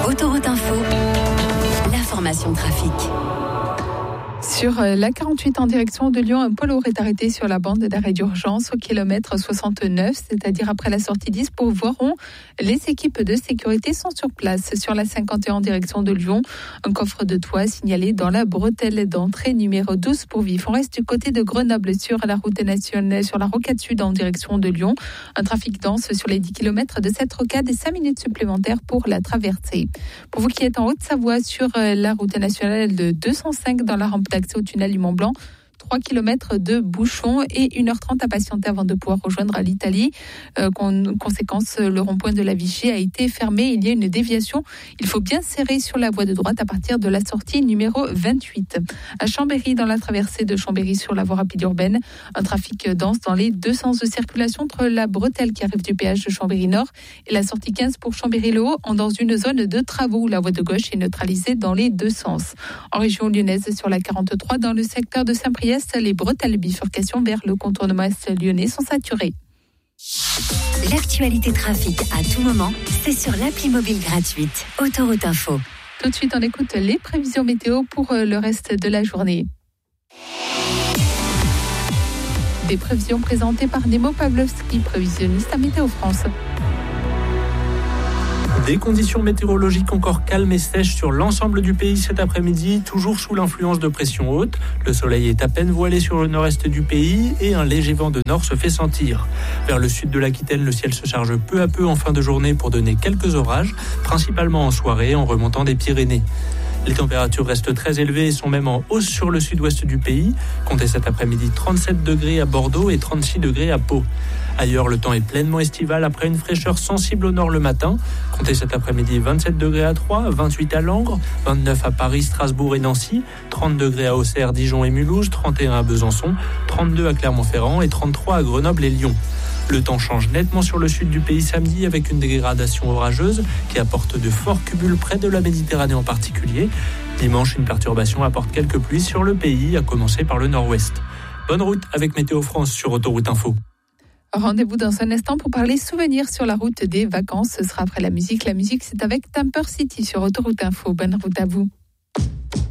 Autoroute Info, l'information trafic. Sur la 48 en direction de Lyon, un poids lourd est arrêté sur la bande d'arrêt d'urgence au kilomètre 69, c'est-à-dire après la sortie 10 pour Voiron. Les équipes de sécurité sont sur place. Sur la 51 en direction de Lyon, un coffre de toit signalé dans la bretelle d'entrée numéro 12 pour Vif. On reste du côté de Grenoble sur la route nationale, sur la rocade sud en direction de Lyon. Un trafic dense sur les 10 km de cette rocade et 5 minutes supplémentaires pour la traversée. Pour vous qui êtes en Haute-Savoie, sur la route nationale de 205 dans la rampe d'accès au tunnel du Mont-Blanc, 3 km de bouchons et 1h30 à patienter avant de pouvoir rejoindre l'Italie. Conséquence, le rond-point de la Vichy a été fermé. Il y a une déviation. Il faut bien serrer sur la voie de droite à partir de la sortie numéro 28. À Chambéry, dans la traversée de Chambéry sur la voie rapide urbaine, un trafic dense dans les deux sens de circulation entre la bretelle qui arrive du péage de Chambéry-Nord et la sortie 15 pour Chambéry-Le-Haut, dans une zone de travaux où la voie de gauche est neutralisée dans les deux sens. En région lyonnaise, sur la 43, dans le secteur de Saint-Priest, les bretelles bifurcation vers le contournement est lyonnais sont saturées. L'actualité trafic à tout moment, c'est sur l'appli mobile gratuite Autoroute Info. Tout de suite, on écoute les prévisions météo pour le reste de la journée. Des prévisions présentées par Nemo Pavlovski, prévisionniste à Météo France. Des conditions météorologiques encore calmes et sèches sur l'ensemble du pays cet après-midi, toujours sous l'influence de pression haute. Le soleil est à peine voilé sur le nord-est du pays et un léger vent de nord se fait sentir. Vers le sud de l'Aquitaine, le ciel se charge peu à peu en fin de journée pour donner quelques orages, principalement en soirée en remontant des Pyrénées. Les températures restent très élevées et sont même en hausse sur le sud-ouest du pays. Comptez cet après-midi 37 degrés à Bordeaux et 36 degrés à Pau. Ailleurs, le temps est pleinement estival après une fraîcheur sensible au nord le matin. Comptez cet après-midi 27 degrés à Troyes, 28 à Langres, 29 à Paris, Strasbourg et Nancy, 30 degrés à Auxerre, Dijon et Mulhouse, 31 à Besançon, 32 à Clermont-Ferrand et 33 à Grenoble et Lyon. Le temps change nettement sur le sud du pays samedi avec une dégradation orageuse qui apporte de forts cumuls près de la Méditerranée en particulier. Dimanche, une perturbation apporte quelques pluies sur le pays, à commencer par le nord-ouest. Bonne route avec Météo France sur Autoroute Info. Rendez-vous dans un instant pour parler souvenirs sur la route des vacances. Ce sera après la musique. La musique, c'est avec Tamper City sur Autoroute Info. Bonne route à vous.